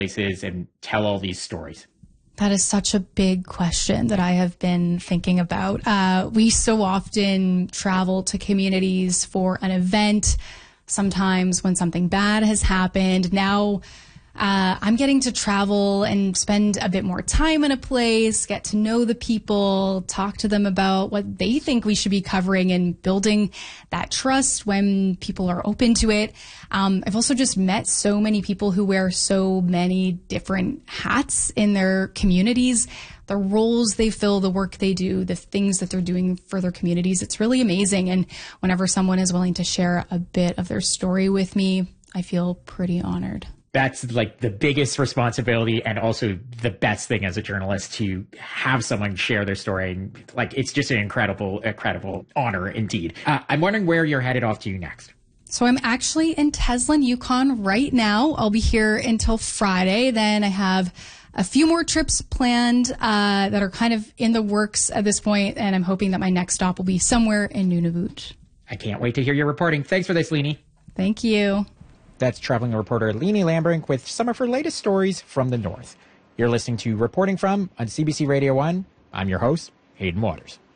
places and tell all these stories? That is such a big question that I have been thinking about. We so often travel to communities for an event, sometimes when something bad has happened. Now, I'm getting to travel and spend a bit more time in a place, get to know the people, talk to them about what they think we should be covering and building that trust when people are open to it. I've also just met so many people who wear so many different hats in their communities, the roles they fill, the work they do, the things that they're doing for their communities. It's really amazing. And whenever someone is willing to share a bit of their story with me, I feel pretty honored. That's like the biggest responsibility and also the best thing as a journalist, to have someone share their story. Like, it's just an incredible honor indeed. I'm wondering where you're headed off to next. So I'm actually in Teslin, Yukon right now. I'll be here until Friday. Then I have a few more trips planned that are kind of in the works at this point, and I'm hoping that my next stop will be somewhere in Nunavut. I can't wait to hear your reporting. Thanks for this, Leonie. Thank you. That's traveling reporter Leonie Lambrink with some of her latest stories from the North. You're listening to Reporting From on CBC Radio 1. I'm your host, Hayden Waters.